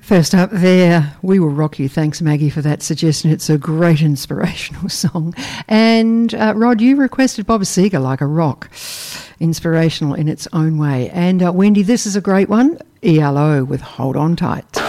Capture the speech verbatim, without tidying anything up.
First up there, We Will Rock You. Thanks, Maggie, for that suggestion. It's a great inspirational song. And uh, Rod, you requested Bob Seger, Like a Rock. Inspirational in its own way. And uh, Wendy, this is a great one. E L O with Hold On Tight.